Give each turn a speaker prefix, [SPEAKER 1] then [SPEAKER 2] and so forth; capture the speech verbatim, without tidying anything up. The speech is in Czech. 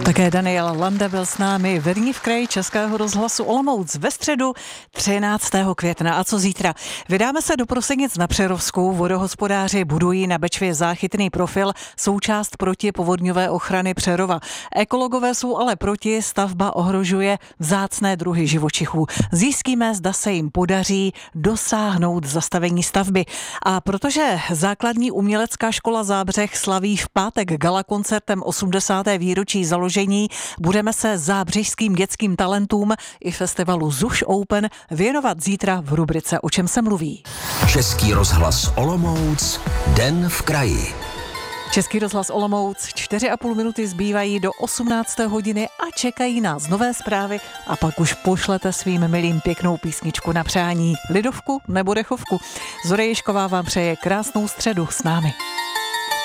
[SPEAKER 1] Také Daniel Landa byl s námi vedení v kraji Českého rozhlasu Olomouc ve středu třináctého května. A co zítra? Vydáme se do Prosenic na Přerovsku. Vodohospodáři budují na Bečvě záchytný profil, součást protipovodňové ochrany Přerova. Ekologové jsou ale proti, stavba ohrožuje vzácné druhy živočichů. Zjistíme, zda se jim podaří dosáhnout zastavení stavby. A protože základní umělecká škola Zábřeh slaví v pátek gala koncertem osmdesáté výročí založení, budeme se zábřežským dětským talentům i festivalu Zuš Open věnovat zítra v rubrice O čem se mluví.
[SPEAKER 2] Český rozhlas Olomouc, den v kraji.
[SPEAKER 1] Český rozhlas Olomouc, čtyři a půl minuty zbývají do osmnácté hodiny a čekají nás nové zprávy a pak už pošlete svým milým pěknou písničku na přání. Lidovku nebo dechovku. Zora Ježková vám přeje krásnou středu s námi.